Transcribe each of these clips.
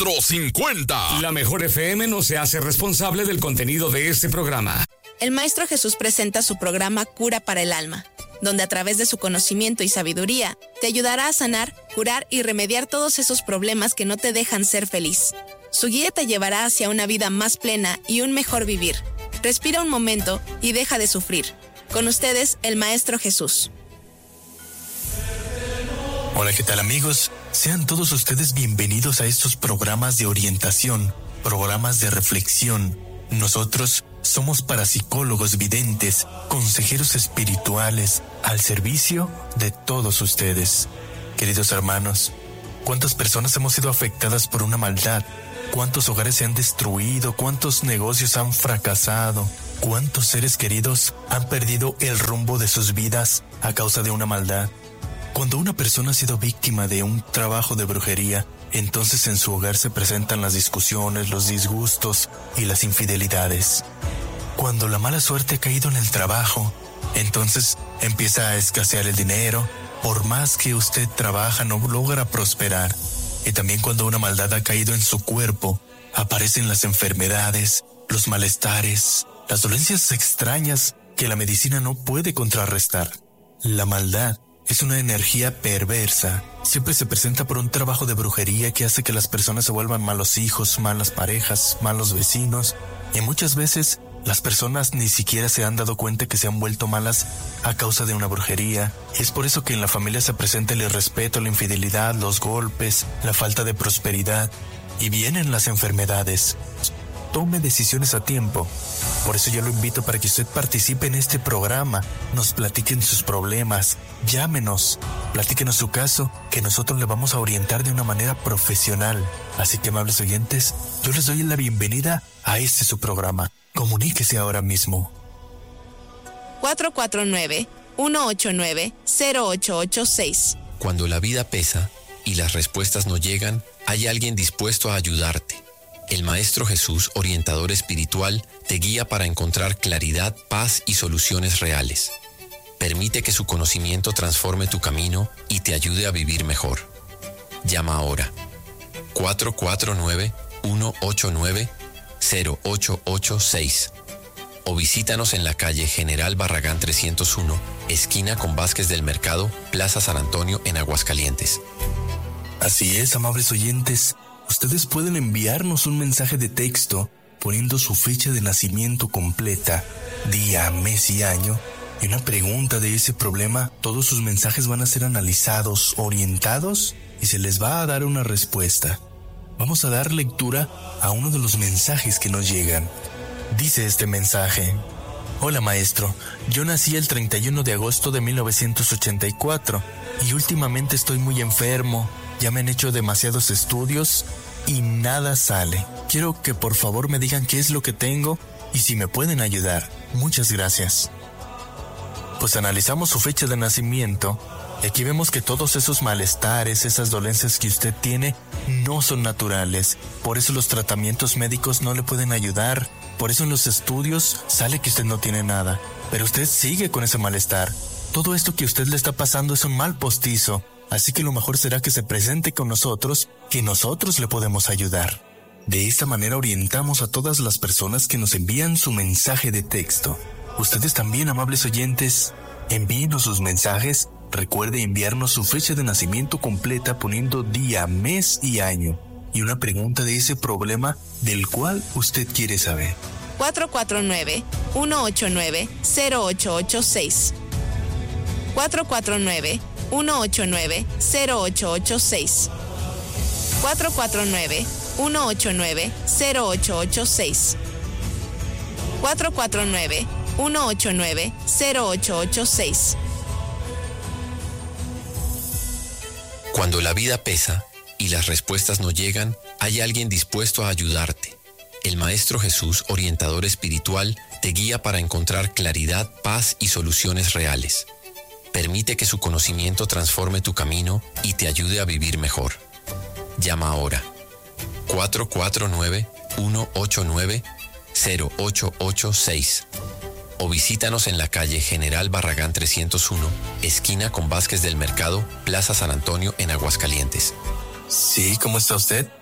450. La Mejor FM no se hace responsable del contenido de este programa. El Maestro Jesús presenta su programa Cura para el Alma, donde a través de su conocimiento y sabiduría te ayudará a sanar, curar y remediar todos esos problemas que no te dejan ser feliz. Su guía te llevará hacia una vida más plena y un mejor vivir. Respira un momento y deja de sufrir. Con ustedes, el Maestro Jesús. Hola, ¿qué tal, amigos? Sean todos ustedes bienvenidos a estos programas de orientación, programas de reflexión. Nosotros somos parapsicólogos videntes, consejeros espirituales, al servicio de todos ustedes. Queridos hermanos, ¿cuántas personas hemos sido afectadas por una maldad? ¿Cuántos hogares se han destruido? ¿Cuántos negocios han fracasado? ¿Cuántos seres queridos han perdido el rumbo de sus vidas a causa de una maldad? Cuando una persona ha sido víctima de un trabajo de brujería, entonces en su hogar se presentan las discusiones, los disgustos y las infidelidades. Cuando la mala suerte ha caído en el trabajo, entonces empieza a escasear el dinero. Por más que usted trabaja, no logra prosperar. Y también cuando una maldad ha caído en su cuerpo, aparecen las enfermedades, los malestares, las dolencias extrañas que la medicina no puede contrarrestar. La maldad es una energía perversa. Siempre se presenta por un trabajo de brujería que hace que las personas se vuelvan malos hijos, malas parejas, malos vecinos. Y muchas veces las personas ni siquiera se han dado cuenta que se han vuelto malas a causa de una brujería. Y es por eso que en la familia se presenta el irrespeto, la infidelidad, los golpes, la falta de prosperidad. Y vienen las enfermedades. Tome decisiones a tiempo. Por eso yo lo invito para que usted participe en este programa. Nos platiquen sus problemas. Llámenos. Platíquenos su caso, que nosotros le vamos a orientar de una manera profesional. Así que, amables oyentes, yo les doy la bienvenida a su programa. Comuníquese ahora mismo. 449-189-0886. Cuando la vida pesa y las respuestas no llegan, hay alguien dispuesto a ayudarte. El Maestro Jesús, orientador espiritual, te guía para encontrar claridad, paz y soluciones reales. Permite que su conocimiento transforme tu camino y te ayude a vivir mejor. Llama ahora. 449-189-0886 o visítanos en la calle General Barragán 301, esquina con Vázquez del Mercado, Plaza San Antonio, en Aguascalientes. Así es, amables oyentes. Ustedes pueden enviarnos un mensaje de texto poniendo su fecha de nacimiento completa, día, mes y año, y una pregunta de ese problema. Todos sus mensajes van a ser analizados, orientados, y se les va a dar una respuesta. Vamos a dar lectura a uno de los mensajes que nos llegan. Dice este mensaje: Hola, maestro, yo nací el 31 de agosto de 1984 y últimamente estoy muy enfermo. Ya me han hecho demasiados estudios y nada sale. Quiero que por favor me digan qué es lo que tengo y si me pueden ayudar. Muchas gracias. Pues analizamos su fecha de nacimiento y aquí vemos que todos esos malestares, esas dolencias que usted tiene, no son naturales. Por eso los tratamientos médicos no le pueden ayudar. Por eso en los estudios sale que usted no tiene nada. Pero usted sigue con ese malestar. Todo esto que a usted le está pasando es un mal postizo. Así que lo mejor será que se presente con nosotros, que nosotros le podemos ayudar. De esta manera orientamos a todas las personas que nos envían su mensaje de texto. Ustedes también, amables oyentes, envíenos sus mensajes. Recuerde enviarnos su fecha de nacimiento completa poniendo día, mes y año. Y una pregunta de ese problema del cual usted quiere saber. 449-189-0886. 449-189-0886. 449-189-0886. 449-189-0886. Cuando la vida pesa y las respuestas no llegan, hay alguien dispuesto a ayudarte. El Maestro Jesús, orientador espiritual, te guía para encontrar claridad, paz y soluciones reales. Permite que su conocimiento transforme tu camino y te ayude a vivir mejor. Llama ahora. 449-189-0886 o visítanos en la calle General Barragán 301, esquina con Vázquez del Mercado, Plaza San Antonio, en Aguascalientes. Sí, ¿cómo está usted?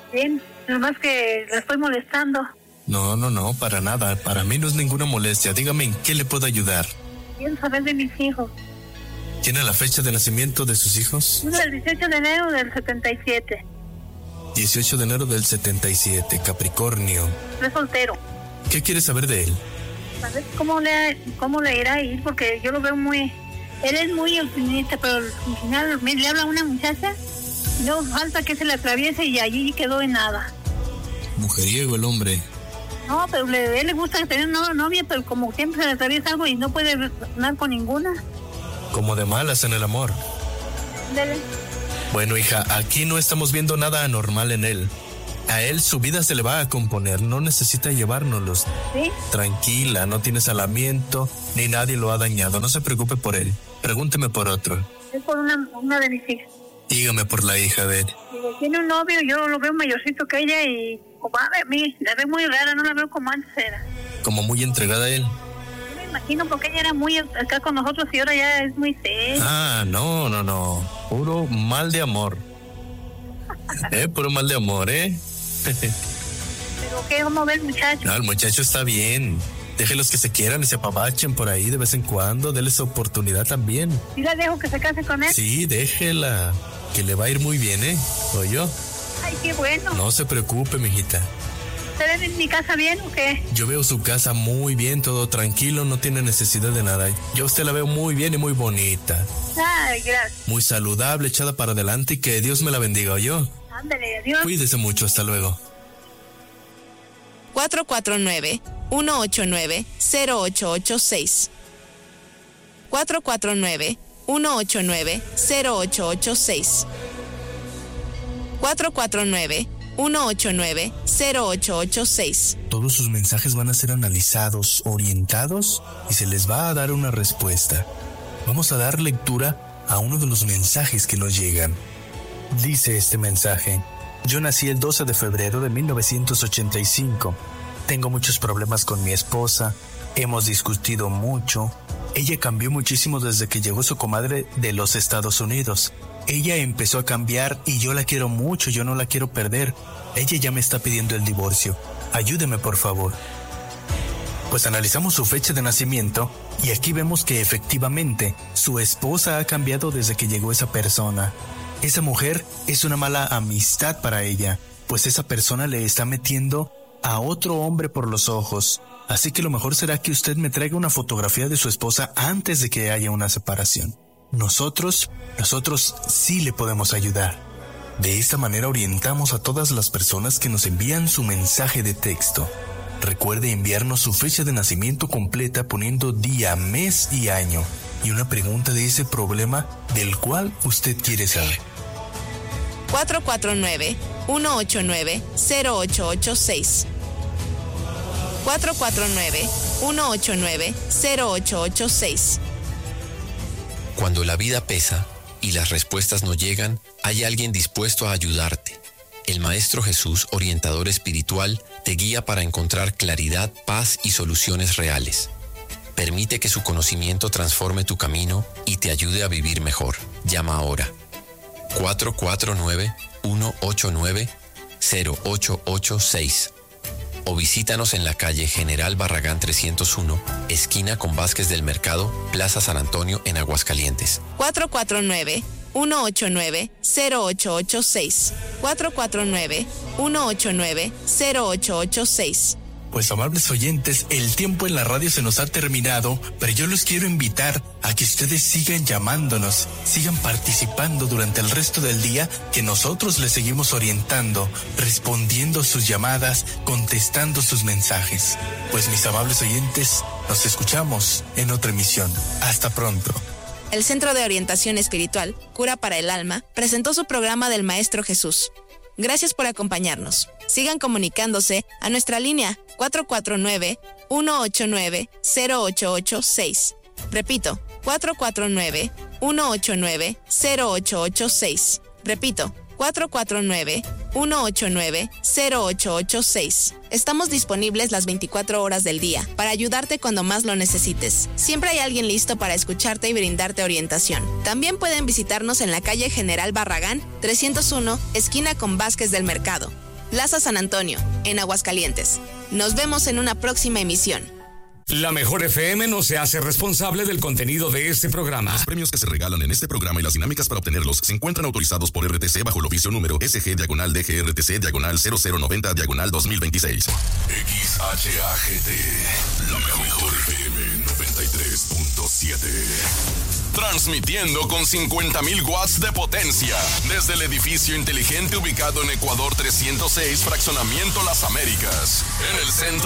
Bien, nomás que la estoy molestando. No, para nada. Para mí no es ninguna molestia. Dígame en qué le puedo ayudar. Quiero saber de mis hijos. ¿Tiene la fecha de nacimiento de sus hijos? Uno el 18 de enero del 77. 18 de enero del 77, Capricornio. Es soltero. ¿Qué quiere saber de él? A ver cómo le irá a ir, porque yo lo veo muy... Él es muy optimista, pero al final le habla a una muchacha, no falta que se le atraviese y allí quedó en nada. Mujeriego el hombre. No, pero a él le gusta tener novia, pero como siempre se le atraviesa algo y no puede andar con ninguna. Como de malas en el amor. Dele. Bueno, hija, aquí no estamos viendo nada anormal en él. A él su vida se le va a componer, no necesita llevárnoslos. ¿Sí? Tranquila, no tiene salamiento, ni nadie lo ha dañado, no se preocupe por él. Pregúnteme por otro. Es por una de mis hijas. Dígame por la hija de él. Tiene un novio, yo lo veo mayorcito que ella y como a mí, la veo muy rara, no la veo como antes era. Como muy entregada a él. Yo me imagino porque ella era muy acá con nosotros y ahora ya es muy seria. Ah, no. Puro mal de amor. Puro mal de amor, ¿Pero qué? ¿Cómo ve el muchacho? No, el muchacho está bien. Déjelos que se quieran y se apapachen por ahí de vez en cuando. Denle su oportunidad también. ¿Sí la dejo que se case con él? Sí, déjela. Que le va a ir muy bien, ¿Oyó? Ay, qué bueno. No se preocupe, mijita. ¿Usted ve en mi casa bien o qué? Yo veo su casa muy bien, todo tranquilo, no tiene necesidad de nada. Yo a usted la veo muy bien y muy bonita. Ay, gracias. Muy saludable, echada para adelante y que Dios me la bendiga, ¿oyó? Ándale, adiós. Cuídese mucho, hasta luego. 449-189-0886. 449-189-0886. 449-189-0886. Todos sus mensajes van a ser analizados, orientados y se les va a dar una respuesta. Vamos a dar lectura a uno de los mensajes que nos llegan. Dice este mensaje: yo nací el 12 de febrero de 1985. Tengo muchos problemas con mi esposa. Hemos discutido mucho. Ella cambió muchísimo desde que llegó su comadre de los Estados Unidos. Ella empezó a cambiar y yo la quiero mucho, yo no la quiero perder. Ella ya me está pidiendo el divorcio. Ayúdeme, por favor. Pues analizamos su fecha de nacimiento y aquí vemos que efectivamente su esposa ha cambiado desde que llegó esa persona. Esa mujer es una mala amistad para ella, pues esa persona le está metiendo a otro hombre por los ojos. Así que lo mejor será que usted me traiga una fotografía de su esposa antes de que haya una separación. Nosotros sí le podemos ayudar. De esta manera orientamos a todas las personas que nos envían su mensaje de texto. Recuerde enviarnos su fecha de nacimiento completa poniendo día, mes y año y una pregunta de ese problema del cual usted quiere saber. 449-189-0886. 449-189-0886. Cuando la vida pesa y las respuestas no llegan, hay alguien dispuesto a ayudarte. El Maestro Jesús, orientador espiritual, te guía para encontrar claridad, paz y soluciones reales. Permite que su conocimiento transforme tu camino y te ayude a vivir mejor. Llama ahora. 449-189-0886. O visítanos en la calle General Barragán 301, esquina con Vázquez del Mercado, Plaza San Antonio, en Aguascalientes. 449-189-0886. 449-189-0886. Pues amables oyentes, el tiempo en la radio se nos ha terminado, pero yo los quiero invitar a que ustedes sigan llamándonos, sigan participando durante el resto del día, que nosotros les seguimos orientando, respondiendo sus llamadas, contestando sus mensajes. Pues mis amables oyentes, nos escuchamos en otra emisión. Hasta pronto. El Centro de Orientación Espiritual, Cura para el Alma, presentó su programa del Maestro Jesús. Gracias por acompañarnos. Sigan comunicándose a nuestra línea 449-189-0886. Repito, 449-189-0886. Repito, 449-189-0886. Estamos disponibles las 24 horas del día para ayudarte cuando más lo necesites. Siempre hay alguien listo para escucharte y brindarte orientación. También pueden visitarnos en la calle General Barragán 301, esquina con Vázquez del Mercado. Plaza San Antonio, en Aguascalientes. Nos vemos en una próxima emisión. La Mejor FM no se hace responsable del contenido de este programa. Los premios que se regalan en este programa y las dinámicas para obtenerlos se encuentran autorizados por RTC bajo el oficio número SG-DGRTC-0090-2026. XHAGT, La Mejor FM 93.7. Transmitiendo con 50,000 watts de potencia desde el edificio inteligente ubicado en Ecuador 306, Fraccionamiento Las Américas, en el centro